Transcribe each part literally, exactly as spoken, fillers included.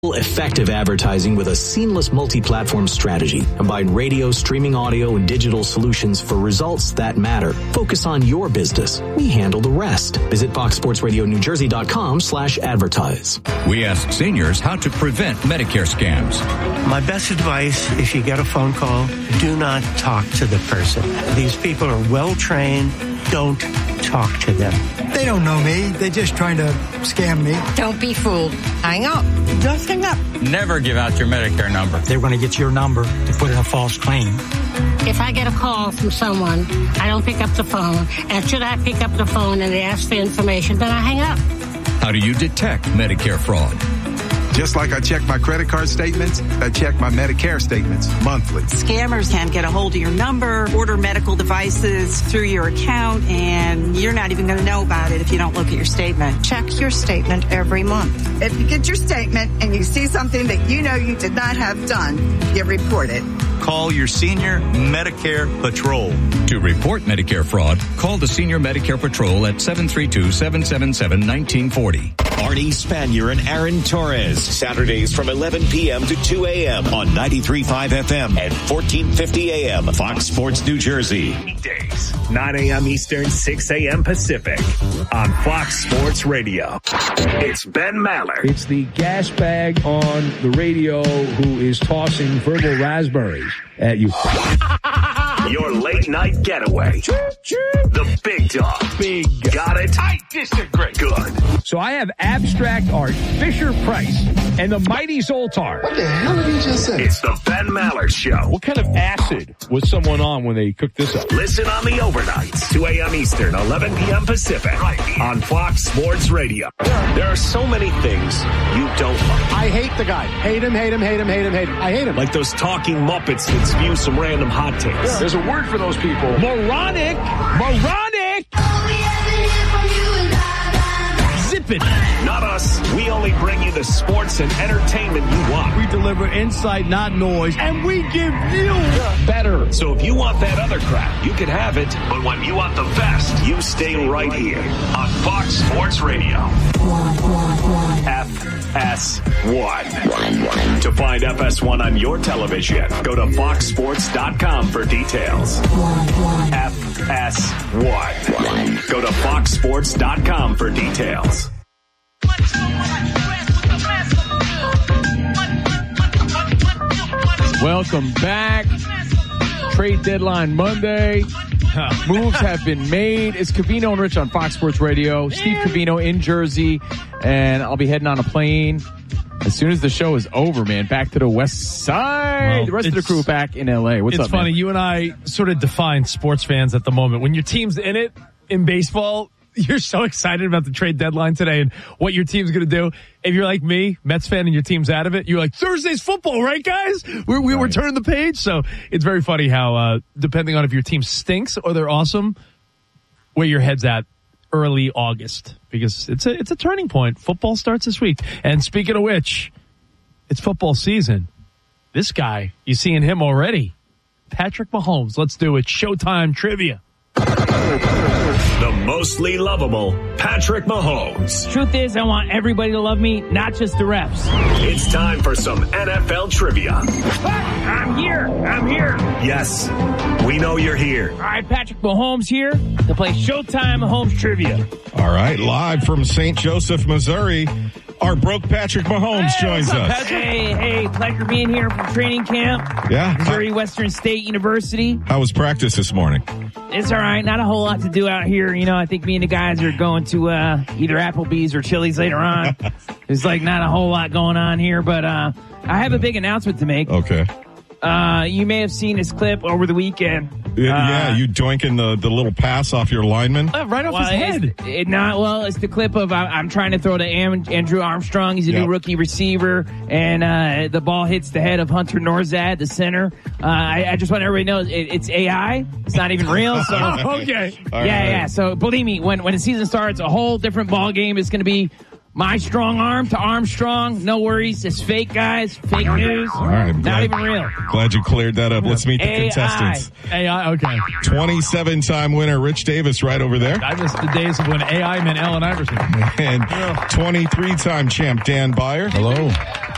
Effective advertising with a seamless multi-platform strategy. Combine radio, streaming audio, and digital solutions for results that matter. Focus on your business. We handle the rest. Visit fox sports radio new jersey dot com slash advertise. We ask seniors how to prevent Medicare scams. My best advice, if you get a phone call, do not talk to the person. These people are well trained. Don't talk to them. They don't know me. They're just trying to scam me. Don't be fooled. Hang up. Just hang up. Never give out your Medicare number. They're going to get your number to put in a false claim. If I get a call from someone, I don't pick up the phone. And should I pick up the phone and they ask for information, then I hang up. How do you detect Medicare fraud? Just like I check my credit card statements, I check my Medicare statements monthly. Scammers can get a hold of your number, order medical devices through your account, and you're not even going to know about it if you don't look at your statement. Check your statement every month. If you get your statement and you see something that you know you did not have done, you report it. Call your Senior Medicare Patrol. To report Medicare fraud, call the Senior Medicare Patrol at seven three two, seven seven seven, one nine four zero. Arnie Spanier and Aaron Torres. Saturdays from eleven p.m. to two a.m. on ninety-three point five F M and fourteen fifty A M. Fox Sports New Jersey. Weekdays, nine a.m. Eastern, six a.m. Pacific on Fox Sports Radio. It's Ben Maller. It's the gas bag on the radio who is tossing verbal raspberries at you. Your late night getaway. The big dog. Big. Got it? I disagree. Good. So I have abstract art, Fisher Price, and the mighty Zoltar. What the hell did he just say? It's the Ben Maller Show. What kind of acid was someone on when they cooked this up? Listen on the overnights, two a.m. Eastern, eleven p.m. Pacific, right on Fox Sports Radio. There are so many things you don't like. I hate the guy. Hate him, hate him, hate him, hate him, hate him. I hate him. Like those talking Muppets that spew some random hot takes. Yeah. There's a word for those people. Moronic. Moronic. Zip it. Not us. We only bring you the sports and entertainment you want. We deliver insight, not noise, and we give you better. So if you want that other crap, you can have it. But when you want the best, you stay right here on Fox Sports Radio. F S one. To find F S one on your television, go to fox sports dot com for details. F S one. Go to fox sports dot com for details. Welcome back. Trade deadline Monday. Moves have been made. It's Covino and Rich on Fox Sports Radio. Steve Covino in Jersey, and I'll be heading on a plane as soon as the show is over, man. Back to the west side. Well, the rest of the crew back in L A. What's it's up, funny. man? You and I sort of define sports fans at the moment. When your team's in it in baseball, you're so excited about the trade deadline today and what your team's going to do. If you're like me, Mets fan, and your team's out of it, you're like, Thursday's football, right, guys? We're, we right. We're turning the page. So it's very funny how, uh, depending on if your team stinks or they're awesome, where your head's at early August, because it's a, it's a turning point. Football starts this week. And speaking of which, it's football season. This guy, you seeing him already. Patrick Mahomes. Let's do it. Showtime trivia. The mostly lovable Patrick Mahomes. Truth is, I want everybody to love me, not just the refs. It's time for some N F L trivia. I'm here. I'm here. Yes, we know you're here. All right, Patrick Mahomes here to play Showtime Mahomes trivia. All right, live from Saint Joseph, Missouri, our broke Patrick Mahomes hey, joins up, us. Hey, hey, pleasure being here from training camp. Yeah. Missouri How, Western State University. How was practice this morning? It's all right. Not a whole lot to do out here. You know, I think me and the guys are going to uh, either Applebee's or Chili's later on. There's like not a whole lot going on here, but uh, I have a big announcement to make. Okay. Uh, you may have seen this clip over the weekend. Yeah, uh, yeah you doinking the, the little pass off your lineman? Uh, right off well, his head. It not, well, it's the clip of I, I'm trying to throw to Am, Andrew Armstrong. He's a yep. new rookie receiver, and uh, the ball hits the head of Hunter Norzad, the center. Uh, I, I just want everybody to know it, it's A I. It's not even real. So okay. Yeah, right. yeah. So believe me, when when the season starts, a whole different ball game is going to be. My strong arm to Armstrong. No worries. It's fake, guys. Fake news. All right. Not glad, even real. Glad you cleared that up. Let's meet the A I. contestants. A I, okay. twenty-seven time winner Rich Davis right over there. I miss the days of when A I meant Allen Iverson. And twenty-three time champ Dan Byer. Hello.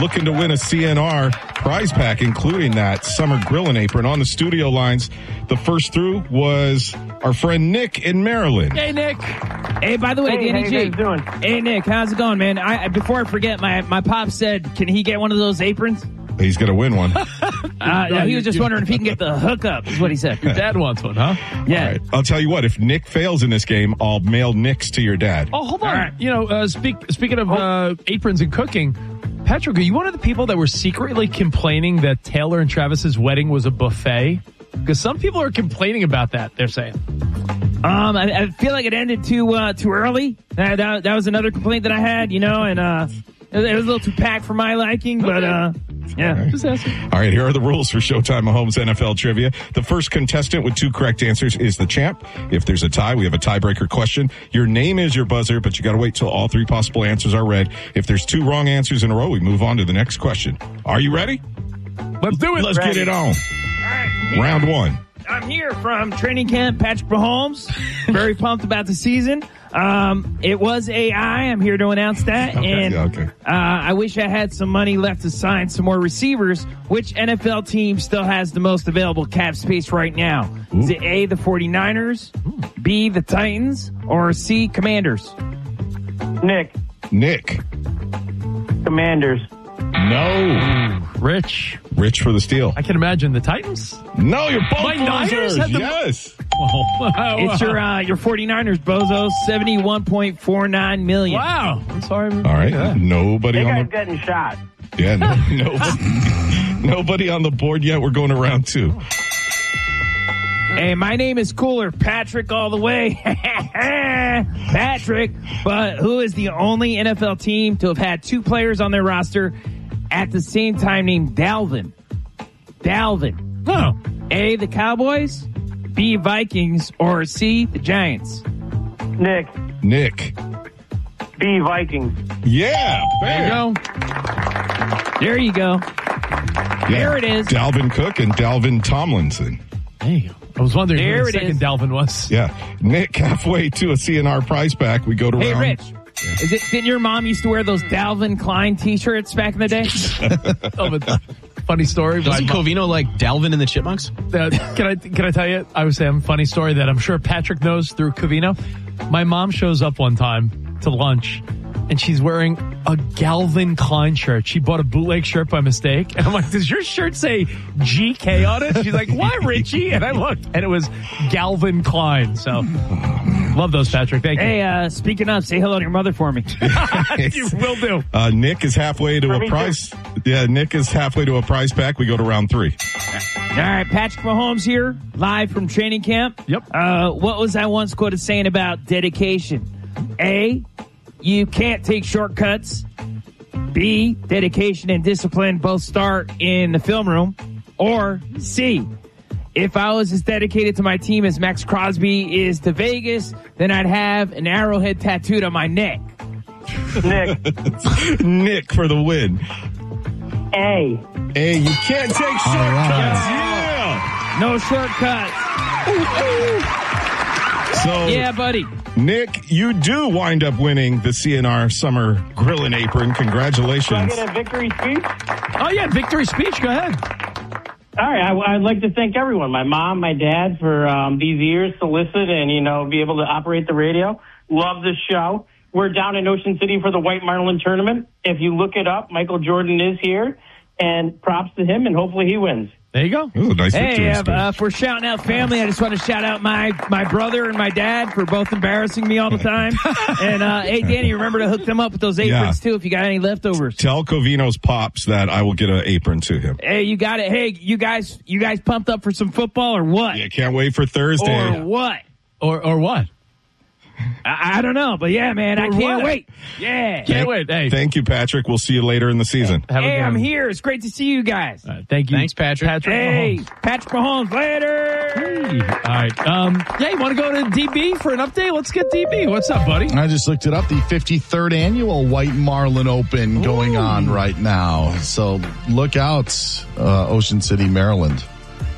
looking to win a C N R prize pack, including that summer grilling apron. On the studio lines, the first through was our friend Nick in Maryland. Hey, Nick. Hey, by the way, hey, Danny how G. you guys doing? Hey, Nick, how's it going, man? I Before I forget, my, my pop said, can he get one of those aprons? He's going to win one. Uh, no, he was just wondering if he can get the hookup, is what he said. Your dad wants one, huh? Yeah. All right. I'll tell you what, if Nick fails in this game, I'll mail Nick's to your dad. Oh, hold on. Right. You know, uh, speak, speaking of uh, aprons and cooking, Patrick, are you one of the people that were secretly complaining that Taylor and Travis's wedding was a buffet? Because some people are complaining about that, they're saying. Um, I, I feel like it ended too uh, too early. That, that, that was another complaint that I had, you know, and uh, it was a little too packed for my liking, but uh, yeah. All right. Just asking. All right, here are the rules for Showtime Mahomes N F L Trivia. The first contestant with two correct answers is the champ. If there's a tie, we have a tiebreaker question. Your name is your buzzer, but you got to wait till all three possible answers are read. If there's two wrong answers in a row, we move on to the next question. Are you ready? Let's do it. Let's Ready. get it on. All right. Round one. I'm here from training camp, Patrick Mahomes. Very pumped about the season. Um, it was A I. I'm here to announce that. Okay, and okay. Uh, I wish I had some money left to sign some more receivers. Which N F L team still has the most available cap space right now? Ooh. Is it A, the 49ers, B, the Titans, or C, Commanders? Nick, Nick. Commanders. No. Rich. Rich for the steal. I can imagine the Titans. No, you're both My Niners losers. had the- Yes. Wow. It's your uh, your 49ers, bozo, seventy-one point four nine million. Wow. I'm sorry. All right. Nobody That on guy's the getting shot. yeah. No, nobody, nobody on the board yet. We're going to round two. Hey, my name is Cooler, Patrick all the way. Patrick, but who is the only N F L team to have had two players on their roster at the same time named Dalvin? Dalvin. Oh. A, the Cowboys, B, Vikings, or C, the Giants? Nick, Nick. B, Vikings. Yeah. There you go. There you go. Yeah. There it is. Dalvin Cook and Dalvin Tomlinson. There you go. I was wondering There who the it second is. Dalvin was. Yeah. Nick, halfway to a C N R prize pack. We go to Hey, round. Rich. Is it? Didn't your mom used to wear those Dalvin Klein T-shirts back in the day? Oh, but funny story. Doesn't My mom- Covino like Dalvin and the Chipmunks? Uh, can I can I tell you? I was saying a funny story that I'm sure Patrick knows through Covino. My mom shows up one time to lunch, and she's wearing a Calvin Klein shirt. She bought a bootleg shirt by mistake, and I'm like, "Does your shirt say G K on it?" She's like, "Why, Richie?" And I looked, and it was Calvin Klein. So, love those, Patrick. Thank you. Hey, uh, speaking of, say hello to your mother for me. You will do. Uh, Nick is halfway to For a me prize. Yeah, Nick is halfway to a prize pack. We go to round three. All right, Patrick Mahomes here, live from training camp. Yep. Uh, what was I once quoted saying about dedication? A, you can't take shortcuts. B, dedication and discipline both start in the film room. Or C, if I was as dedicated to my team as Max Crosby is to Vegas, then I'd have an arrowhead tattooed on my neck. Nick, Nick for the win. A. Hey, you can't take shortcuts. Yeah. No shortcuts. So, Yeah, buddy. Nick, you do wind up winning the C N R Summer Grilling Apron. Do I Congratulations. get a victory speech? Oh yeah, victory speech. Go ahead. All right, I, I'd like to thank everyone, my mom, my dad, for um, these years to listen and, you know, be able to operate the radio. Love this show. We're down in Ocean City for the White Marlin Tournament. If you look it up, Michael Jordan is here, and props to him, and hopefully he wins. There you go. Ooh, nice Hey, victory uh, speech. uh, for shouting out family, I just want to shout out my, my brother and my dad for both embarrassing me all the time. And, uh, hey, Danny, remember to hook them up with those aprons, Yeah. too, if you got any leftovers. Tell Covino's pops that I will get an apron to him. Hey, you got it. Hey, you guys, you guys pumped up for some football or what? Yeah, can't wait for Thursday. Or what? Or or what? I, I don't know, but yeah, man, I Or can't what? wait. Yeah. Can't wait. Hey, Thank you, Patrick. We'll see you later in the season. have a Hey, good I'm one. here. It's great to see you guys. All right, thank you. Thanks, Patrick. Patrick Hey, Mahomes. Patrick Mahomes, later. Hey. All right. Um, yeah, you want to go to D B for an update? Let's get D B. What's up, buddy? I just looked it up. The fifty-third annual White Marlin Open going on right now. So look out, uh, Ocean City, Maryland.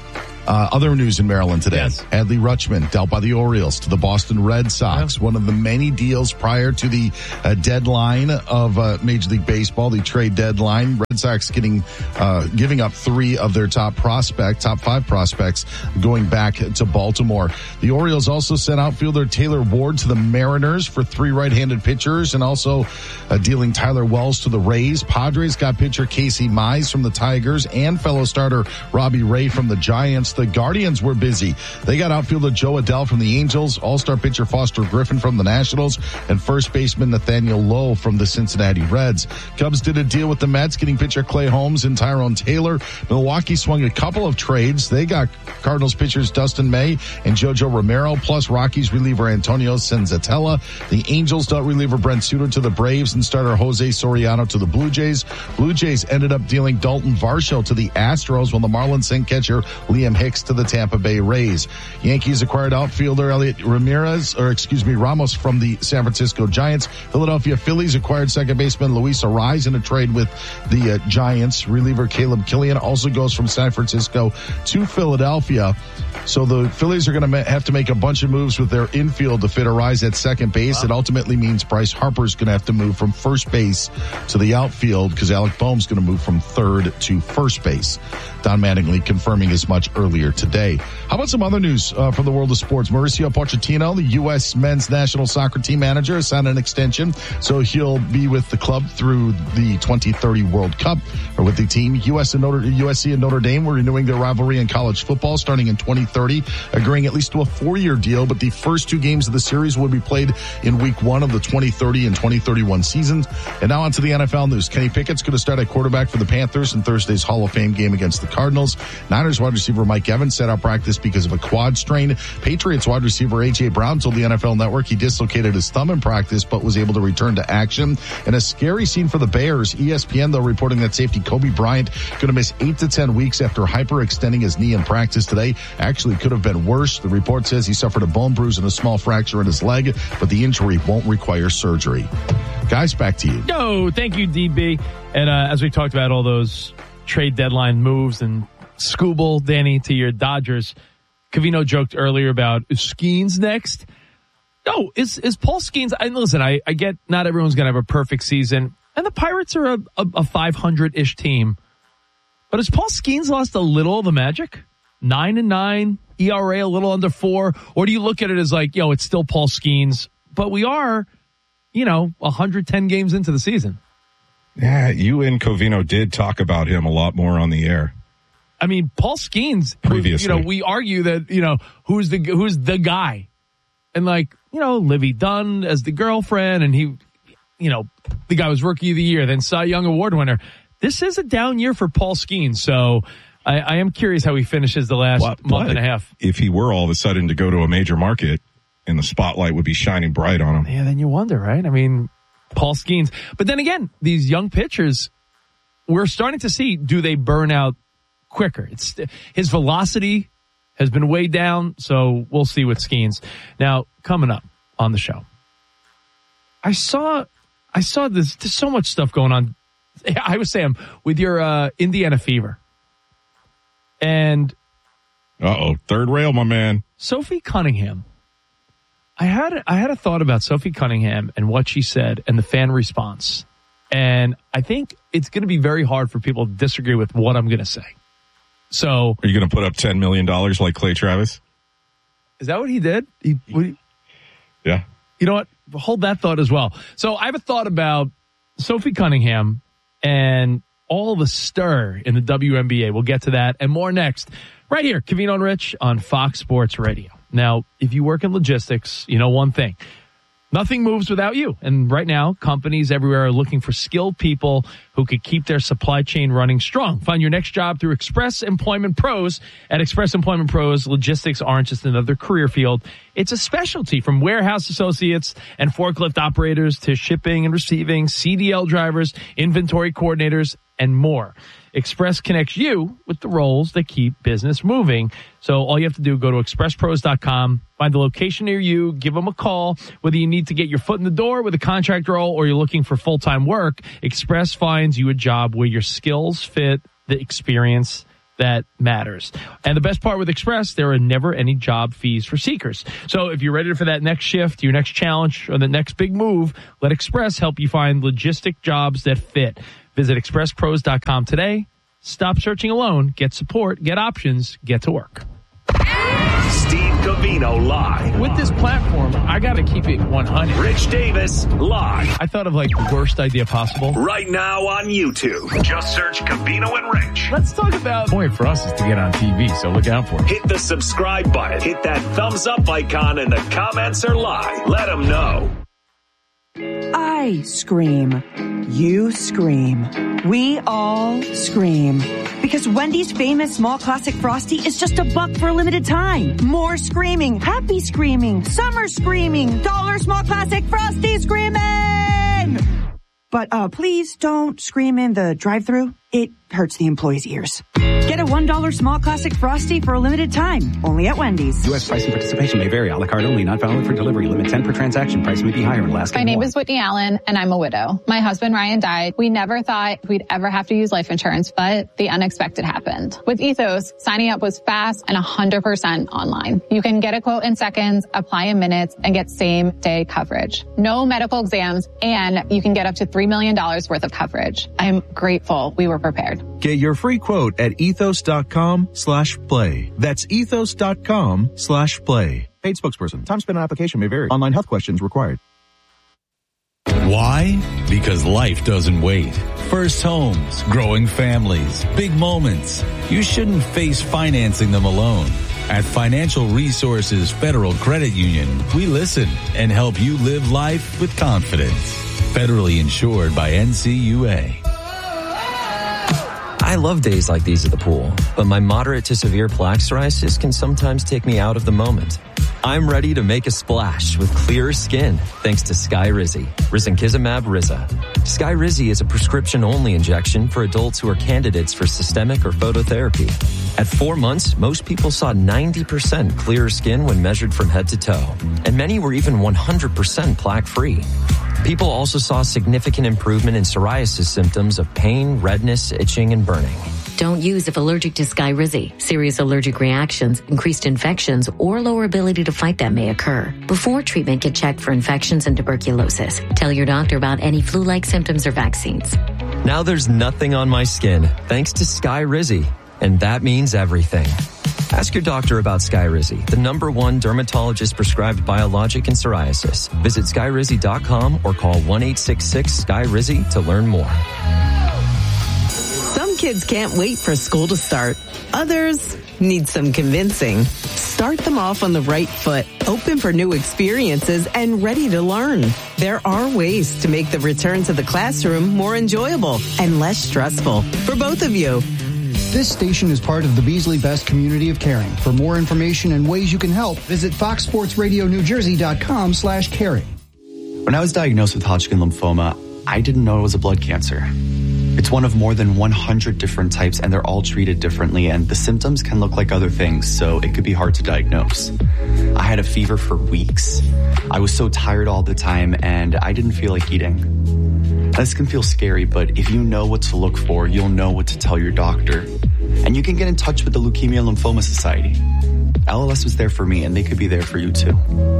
Uh, other news in Maryland today. Yes. Adley Rutschman dealt by the Orioles to the Boston Red Sox. Yeah. One of the many deals prior to the uh, deadline of uh, Major League Baseball, the trade deadline. Red Sox getting uh, giving up three of their top prospect, top five prospects, going back to Baltimore. The Orioles also sent outfielder Taylor Ward to the Mariners for three right-handed pitchers, and also uh, dealing Tyler Wells to the Rays. Padres got pitcher Casey Mize from the Tigers and fellow starter Robbie Ray from the Giants. The Guardians were busy. They got outfielder Joe Adell from the Angels, all-star pitcher Foster Griffin from the Nationals, and first baseman Nathaniel Lowe from the Cincinnati Reds. Cubs did a deal with the Mets, getting pitcher Clay Holmes and Tyrone Taylor. Milwaukee swung a couple of trades. They got Cardinals pitchers Dustin May and JoJo Romero, plus Rockies reliever Antonio Senzatella. The Angels dealt reliever Brent Suter to the Braves and starter Jose Soriano to the Blue Jays. Blue Jays ended up dealing Dalton Varsho to the Astros, while the Marlins sent catcher Liam Hicks to the Tampa Bay Rays. Yankees acquired outfielder Elliot Ramirez, or excuse me, Ramos from the San Francisco Giants. Philadelphia Phillies acquired second baseman Luis Arraez in a trade with the uh, Giants. Reliever Caleb Killian also goes from San Francisco to Philadelphia. So the Phillies are going to ma- have to make a bunch of moves with their infield to fit Arraez at second base. Wow. It ultimately means Bryce Harper's going to have to move from first base to the outfield, because Alec Boehm's going to move from third to first base. Don Mattingly confirming as much earlier today. How about some other news uh, from the world of sports? Mauricio Pochettino, the U S men's national soccer team manager, has signed an extension, so he'll be with the club through the twenty thirty World Cup, or with the team. U S and Notre, U S C and Notre Dame were renewing their rivalry in college football starting in twenty thirty, agreeing at least to a four-year deal, but the first two games of the series will be played in week one of the twenty thirty and twenty thirty-one seasons. And now on to the N F L news. Kenny Pickett's going to start at quarterback for the Panthers in Thursday's Hall of Fame game against the Cardinals. Niners wide receiver Mike Evans set out practice because of a quad strain. Patriots wide receiver A J Brown told the N F L Network he dislocated his thumb in practice, but was able to return to action. And a scary scene for the Bears. E S P N, though, reporting that safety Kobe Bryant going to miss eight to ten weeks after hyperextending his knee in practice today. Actually could have been worse. The report says he suffered a bone bruise and a small fracture in his leg, but the injury won't require surgery. Guys, back to you. No, thank you, D B. And uh, as we talked about all those trade deadline moves and Scooble, Danny, to your Dodgers, Covino joked earlier about, is Skeens next? No, is is Paul Skeens? I listen, I, I get not everyone's going to have a perfect season, and the Pirates are a, a, a five hundred-ish team. But has Paul Skeens lost a little of the magic? Nine and nine, E R A a little under four, or do you look at it as like, yo, it's still Paul Skeens, but we are, you know, one hundred ten games into the season. Yeah, you and Covino did talk about him a lot more on the air. I mean, Paul Skeens, previously, you know, we argue that, you know, who's the who's the guy, and like, you know, Livy Dunn as the girlfriend, and he, you know, the guy was Rookie of the Year, then Cy Young Award winner. This is a down year for Paul Skeens, so I, I am curious how he finishes the last well, month and a half. If he were all of a sudden to go to a major market, and the spotlight would be shining bright on him, yeah, then you wonder, right? I mean, Paul Skeens, but then again, these young pitchers, we're starting to see, do they burn out quicker? It's his velocity has been way down, so we'll see with Skeens. Now, coming up on the show, I saw, I saw this. There's so much stuff going on. I was Sam with your uh, Indiana Fever, and uh oh, third rail, my man, Sophie Cunningham. I had I had a thought about Sophie Cunningham and what she said and the fan response, and I think it's going to be very hard for people to disagree with what I'm going to say. So, are you going to put up ten million dollars like Clay Travis? Is that what he did? He, he, yeah. You know what? Hold that thought as well. So I have a thought about Sophie Cunningham and all the stir in the W N B A. We'll get to that and more next. Right here, Covino and Rich on Fox Sports Radio. Now, if you work in logistics, you know one thing. Nothing moves without you. And right now, companies everywhere are looking for skilled people who could keep their supply chain running strong. Find your next job through Express Employment Pros. At Express Employment Pros, logistics aren't just another career field. It's a specialty, from warehouse associates and forklift operators to shipping and receiving, C D L drivers, inventory coordinators, and more. Express connects you with the roles that keep business moving. So all you have to do, go to express pros dot com, find the location near you, give them a call. Whether you need to get your foot in the door with a contract role or you're looking for full-time work, Express finds you a job where your skills fit the experience that matters. And the best part with Express, there are never any job fees for seekers. So if you're ready for that next shift, your next challenge, or the next big move, let Express help you find logistic jobs that fit. Visit express pros dot com today. Stop searching alone. Get support. Get options. Get to work. Steve Covino live. With this platform, I got to keep it one hundred. Rich Davis live. I thought of like the worst idea possible. Right now on YouTube. Just search Covino and Rich. Let's talk about. The point for us is to get on T V, so look out for it. Hit the subscribe button. Hit that thumbs up icon, and the comments are live. Let them know. I scream. You scream. We all scream. Because Wendy's famous small classic Frosty is just a buck for a limited time. More screaming. Happy screaming. Summer screaming. Dollar small classic Frosty screaming. But uh, please don't scream in the drive-thru. It hurts the employees' ears. Get a one dollar small classic Frosty for a limited time. Only at Wendy's. U S price and participation may vary. A la carte only. Not valid for delivery. Limit ten per transaction. Price may be higher in Alaska. My name more. is Whitney Allen, and I'm a widow. My husband, Ryan, died. We never thought we'd ever have to use life insurance, but the unexpected happened. With Ethos, signing up was fast and one hundred percent online. You can get a quote in seconds, apply in minutes, and get same-day coverage. No medical exams, and you can get up to three million dollars worth of coverage. I'm grateful we were prepared. Get your free quote at ethos.com slash play. That's ethos.com slash play. Paid spokesperson. Time spent on application may vary. Online health questions required. Why? Because life doesn't wait. First homes, growing families, big moments. You shouldn't face financing them alone. At Financial Resources Federal Credit Union, we listen and help you live life with confidence. Federally insured by N C U A. I love days like these at the pool, but my moderate to severe plaque psoriasis can sometimes take me out of the moment. I'm ready to make a splash with clearer skin thanks to Skyrizi, risankizumab Riza. Skyrizi is a prescription-only injection for adults who are candidates for systemic or phototherapy. At four months, most people saw ninety percent clearer skin when measured from head to toe, and many were even one hundred percent plaque-free. People also saw significant improvement in psoriasis symptoms of pain, redness, itching, and burning. Don't use if allergic to Skyrizi. Serious allergic reactions, increased infections, or lower ability to fight them may occur. Before treatment, get checked for infections and tuberculosis. Tell your doctor about any flu-like symptoms or vaccines. Now there's nothing on my skin thanks to Skyrizi, and that means everything. Ask your doctor about Skyrizi, the number one dermatologist prescribed biologic in psoriasis. Visit skyrizi dot com or call one eight six six Sky Rizi to learn more. Some kids can't wait for school to start. Others need some convincing. Start them off on the right foot, open for new experiences, and ready to learn. There are ways to make the return to the classroom more enjoyable and less stressful for both of you. This station is part of the Beasley Best community of caring. For more information and ways you can help, visit fox sports radio new jersey dot com slash caring. When I was diagnosed with Hodgkin lymphoma, I didn't know it was a blood cancer. It's one of more than one hundred different types, and they're all treated differently, and the symptoms can look like other things, so it could be hard to diagnose. I had a fever for weeks. I was so tired all the time, and I didn't feel like eating. This can feel scary, but if you know what to look for, you'll know what to tell your doctor. And you can get in touch with the Leukemia Lymphoma Society. L L S was there for me, and they could be there for you too.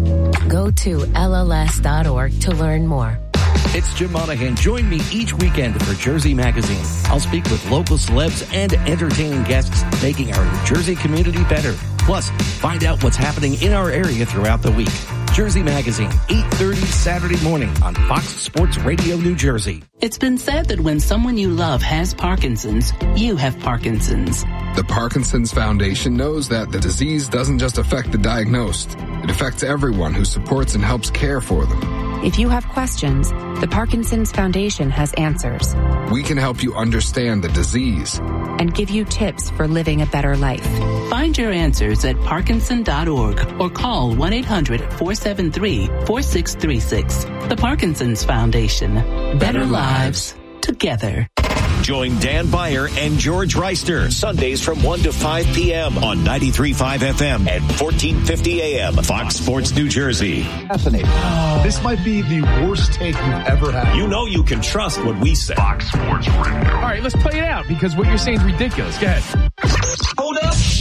Go to L L S dot org to learn more. It's Jim Monahan. Join me each weekend for Jersey Magazine. I'll speak with local celebs and entertaining guests, making our New Jersey community better. Plus, find out what's happening in our area throughout the week. Jersey Magazine, eight thirty Saturday morning on Fox Sports Radio New Jersey. It's been said that when someone you love has Parkinson's, you have Parkinson's. The Parkinson's Foundation knows that the disease doesn't just affect the diagnosed. It affects everyone who supports and helps care for them. If you have questions, the Parkinson's Foundation has answers. We can help you understand the disease and give you tips for living a better life. Find your answers at parkinson dot org or call one eight hundred four seven three four six three six. The Parkinson's Foundation. Better lives together. Join Dan Beyer and George Reister Sundays from one to five p.m. on ninety-three point five F M and fourteen fifty A M. Fox Sports New Jersey. Fascinating. This might be the worst take you've ever had. You know you can trust what we say. Fox Sports Radio. All right, let's play it out because what you're saying is ridiculous. Go ahead.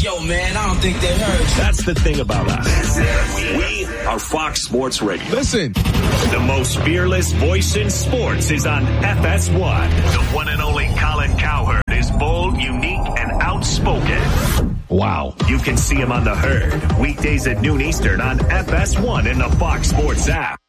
Yo, man, I don't think they heard you. That's the thing about us. We are Fox Sports Radio. Listen. The most fearless voice in sports is on F S one. The one and only Colin Cowherd is bold, unique, and outspoken. Wow. You can see him on The Herd, weekdays at noon Eastern on F S one in the Fox Sports app.